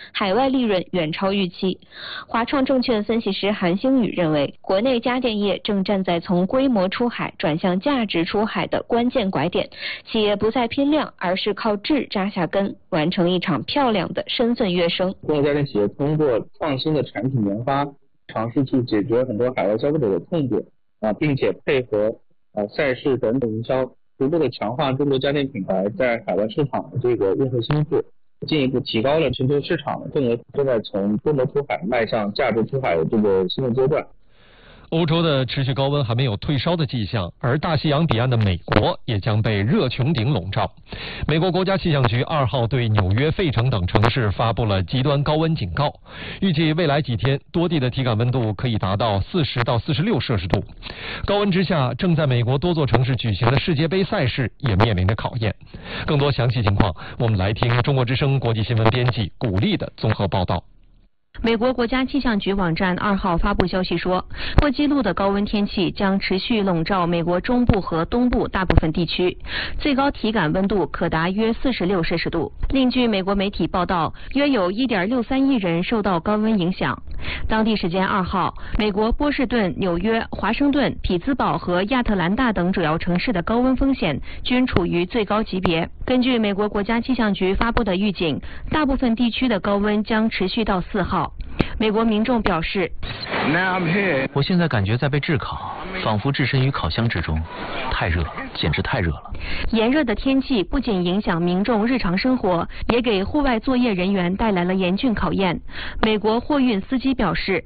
海外利润远超预期。华创证券分析师韩星宇认为，国内家电业正站在从规模出海转向价值出海的关键拐点，企业不再拼量，而是靠质扎下根，完成一场漂亮的身份跃升。 国内家电企业通过创新的产品研发，尝试去解决很多海外消费者的痛点并且配合赛事等等营销，逐步的强化中国家电品牌在海外市场的这个用户心智，进一步提高了全球市场的份额，正在从规模出海迈向价值出海的这个新的阶段。 欧洲的持续高温还没有退烧的迹象，而大西洋彼岸的美国也将被热穹顶笼罩。美国国家气象局2号对纽约、费城等城市发布了极端高温警告，预计未来几天多地的体感温度可以达到40到46摄氏度。高温之下，正在美国多座城市举行的世界杯赛事也面临着考验。更多详细情况，我们来听中国之声国际新闻编辑古丽的综合报道。 美国国家气象局网站2号发布消息说，破纪录的高温天气将持续笼罩美国中部和东部大部分地区，最高体感温度可达约46摄氏度。另据美国媒体报道，约有 1.63 亿人受到高温影响。当地时间2号，美国波士顿、纽约、华盛顿、匹兹堡和亚特兰大等主要城市的高温风险均处于最高级别。根据美国国家气象局发布的预警，大部分地区的高温将持续到4号。美国民众表示， 我现在感觉在被炙烤，仿佛置身于烤箱之中，太热，简直太热了。 炎热的天气不仅影响民众日常生活，也给户外作业人员带来了严峻考验。美国货运司机表示，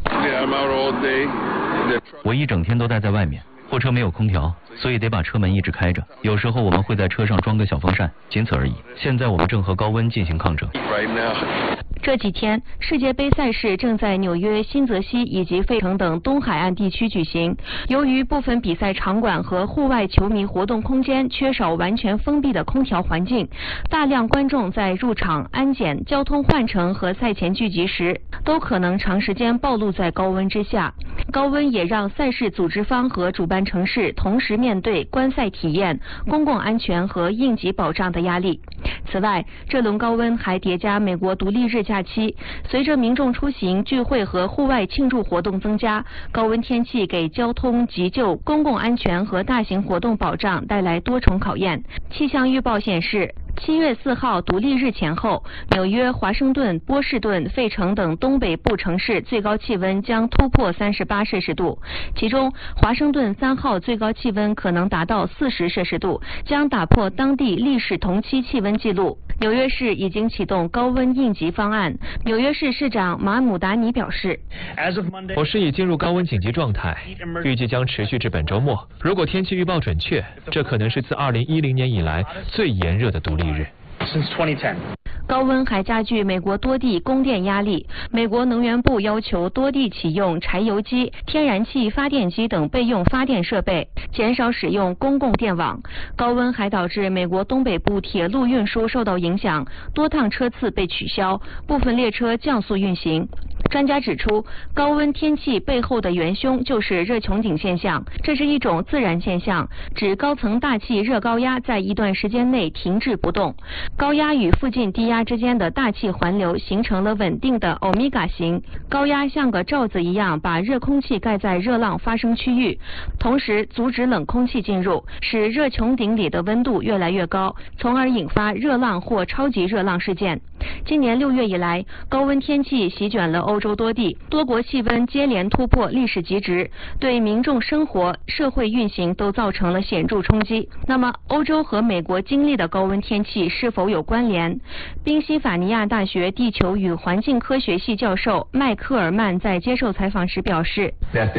我一整天都待在外面，货车没有空调，所以得把车门一直开着。有时候我们会在车上装个小风扇，仅此而已。现在我们正和高温进行抗争。 这几天，世界杯赛事正在纽约、新泽西以及费城等东海岸地区举行。由于部分比赛场馆和户外球迷活动空间缺少完全封闭的空调环境，大量观众在入场、安检、交通换乘和赛前聚集时，都可能长时间暴露在高温之下。高温也让赛事组织方和主办城市同时面对观赛体验、公共安全和应急保障的压力。此外，这轮高温还叠加美国独立日假期，随着民众出行、聚会和户外庆祝活动增加，高温天气给交通、急救、公共安全和大型活动保障带来多重考验。气象预报显示，7月4号独立日前后，纽约、华盛顿、波士顿、费城等东北部城市最高气温将突破38摄氏度，其中华盛顿3号最高气温可能达到40摄氏度，将打破当地历史同期气温纪录。纽约市已经启动高温应急方案。纽约市市长马姆达尼表示， 我市已进入高温紧急状态，预计将持续至本周末。如果天气预报准确，这可能是自2010年以来最炎热的独立日。 高温还加剧美国多地供电压力。美国能源部要求多地启用柴油机、天然气发电机等备用发电设备，减少使用公共电网。高温还导致美国东北部铁路运输受到影响，多趟车次被取消，部分列车降速运行。专家指出，高温天气背后的元凶就是热穹顶现象，这是一种自然现象，指高层大气热高压在一段时间内停滞不动，高压与附近低压之间的大气环流形成了稳定的欧米伽形，高压像个罩子一样把热空气盖在热浪发生区域，同时阻止冷空气进入，使热穹顶里的温度越来越高，从而引发热浪或超级热浪事件。今年6月以来，高温天气席卷了欧洲多地，多国气温接连突破历史极值，对民众生活、社会运行都造成了显著冲击。那么，欧洲和美国经历的高温天气是否有关联？宾夕法尼亚大学地球与环境科学系教授麦克尔曼在接受采访时表示，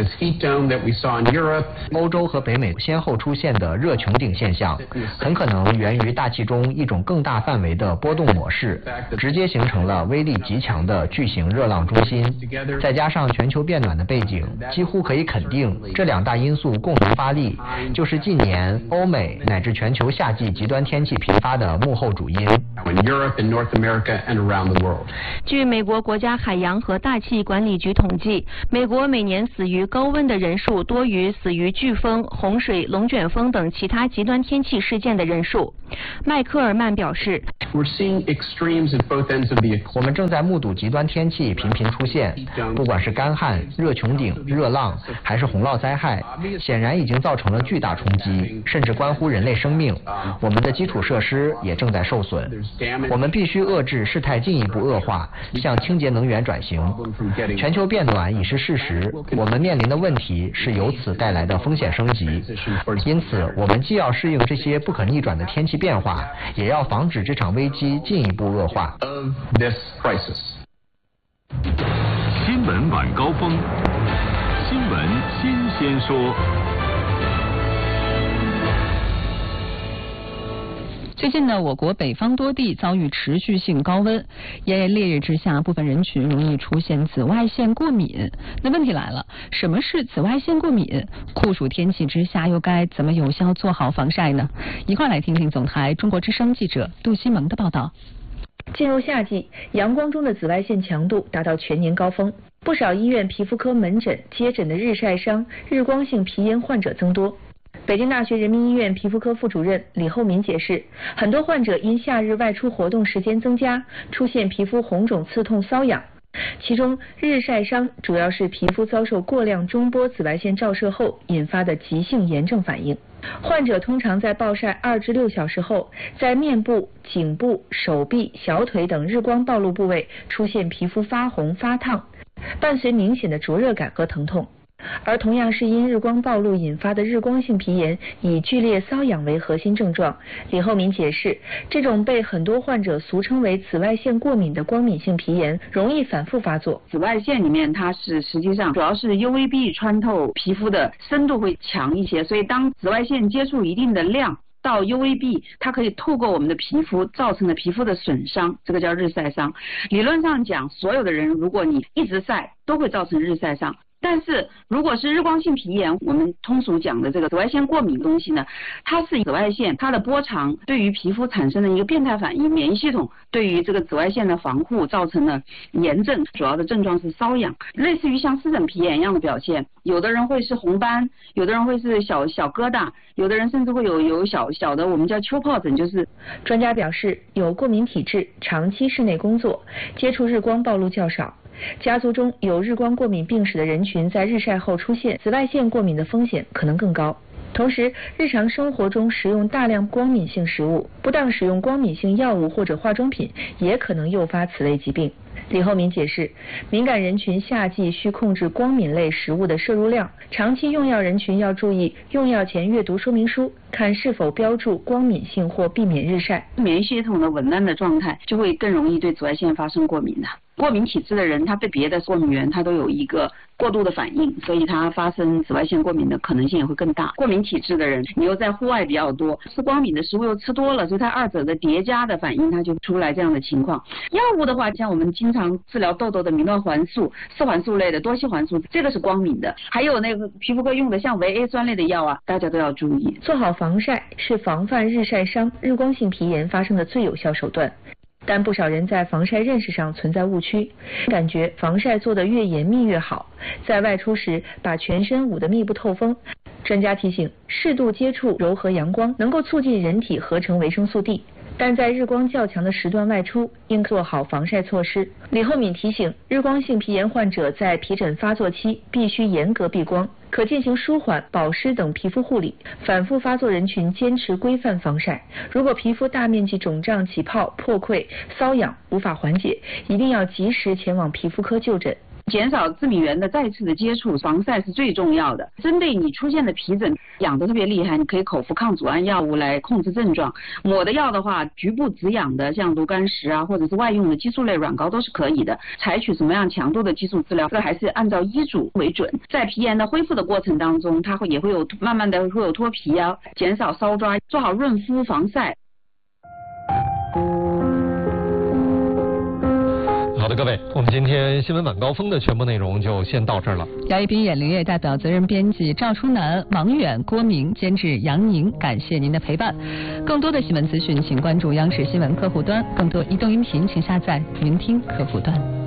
欧洲和北美先后出现的热穹顶现象，很可能源于大气中一种更大范围的波动模式，直接形成了威力极强的巨型热浪中心。再加上全球变暖的背景，几乎可以肯定，这两大因素共同发力，就是近年欧美乃至全球夏季极端天气频发的幕后主因。 据美国国家海洋和大气管理局统计，美国每年死于高温的人数多于死于飓风、洪水、龙卷风等其他极端天气事件的人数。麦克尔曼表示， 我们正在目睹极端天气频频出现，不管是干旱、热穹顶、热浪，还是洪涝灾害，显然已经造成了巨大冲击，甚至关乎人类生命。我们的基础设施也正在受损。我们必须遏制事态进一步恶化，向清洁能源转型。全球变暖已是事实，我们面临的问题是由此带来的风险升级。因此，我们既要适应这些不可逆转的天气变化，也要防止这场危机进一步恶化。 新闻晚高峰，新闻新鲜说。 最近呢，我国北方多地遭遇持续性高温，炎炎烈日之下，部分人群容易出现紫外线过敏。那问题来了，什么是紫外线过敏？酷暑天气之下，又该怎么有效做好防晒呢？一块来听听总台中国之声记者杜西蒙的报道。 进入夏季，阳光中的紫外线强度达到全年高峰，不少医院皮肤科门诊接诊的日晒伤、日光性皮炎患者增多。北京大学人民医院皮肤科副主任李厚民解释，很多患者因夏日外出活动时间增加，出现皮肤红肿、刺痛、瘙痒。其中，日晒伤主要是皮肤遭受过量中波紫外线照射后引发的急性炎症反应。患者通常在暴晒2至6小时后，在面部、颈部、手臂、小腿等日光暴露部位出现皮肤发红、发烫，伴随明显的灼热感和疼痛。而同样是因日光暴露引发的日光性皮炎，以剧烈瘙痒为核心症状。李厚民解释，这种被很多患者俗称为紫外线过敏的光敏性皮炎，容易反复发作。 紫外线里面它是实际上主要是 UVB 穿透皮肤的深度会强一些，所以当紫外线接触一定的量到 UVB， 它可以透过我们的皮肤造成的皮肤的损伤，这个叫日晒伤。理论上讲，所有的人如果你一直晒，都会造成日晒伤。但是如果是日光性皮炎，我们通俗讲的这个紫外线过敏东西呢，它是紫外线它的波长对于皮肤产生的一个变态反应，免疫系统对于这个紫外线的防护造成了炎症，主要的症状是瘙痒，类似于像湿疹皮炎一样的表现。有的人会是红斑，有的人会是小疙瘩，有的人甚至会有小的我们叫丘疱疹。就是专家表示，有过敏体质、长期室内工作、接触日光暴露较少、家族中有日光过敏病史的人群，在日晒后出现紫外线过敏的风险可能更高。同时，日常生活中食用大量光敏性食物，不当使用光敏性药物或者化妆品，也可能诱发此类疾病。李厚民解释，敏感人群夏季需控制光敏类食物的摄入量，长期用药人群要注意用药前阅读说明书，看是否标注光敏性或避免日晒。 免疫系统的紊乱的状态，就会更容易对紫外线发生过敏的。过敏体质的人，他对别的过敏源他都有一个过度的反应，所以他发生紫外线过敏的可能性也会更大。过敏体质的人，你又在户外比较多，吃光敏的食物又吃多了，所以它二者的叠加的反应，它就出来这样的情况。药物的话，像我们经常治疗痘痘的米诺环素、四环素类的多烯环素，这个是光敏的。还有那个皮肤科用的像维 A 酸类的药啊，大家都要注意。 做好防晒是防范日晒伤、日光性皮炎发生的最有效手段。但不少人在防晒认识上存在误区，感觉防晒做得越严密越好，在外出时把全身捂得密不透风。专家提醒，适度接触柔和阳光能够促进人体合成维生素 D， 但在日光较强的时段外出，应做好防晒措施。李厚敏提醒，日光性皮炎患者在皮疹发作期必须严格避光，可进行舒缓、保湿等皮肤护理。反复发作人群坚持规范防晒。如果皮肤大面积肿胀、起泡、破溃、瘙痒无法缓解，一定要及时前往皮肤科就诊。 减少致敏源的再次的接触，防晒是最重要的。针对你出现的皮疹痒得特别厉害，你可以口服抗组胺药物来控制症状。抹的药的话，局部止痒的，像炉甘石啊，或者是外用的激素类软膏都是可以的。采取什么样强度的激素治疗，这还是按照医嘱为准。在皮炎的恢复的过程当中，它也会有慢慢的会有脱皮啊，减少搔抓，做好润肤防晒。 好的，各位，我们今天新闻晚高峰的全部内容就先到这儿了。 姚一斌、眼玲也代表责任编辑赵初南、王远、郭明，监制杨宁，感谢您的陪伴。更多的新闻资讯，请关注央视新闻客户端；更多移动音频，请下载云听客户端。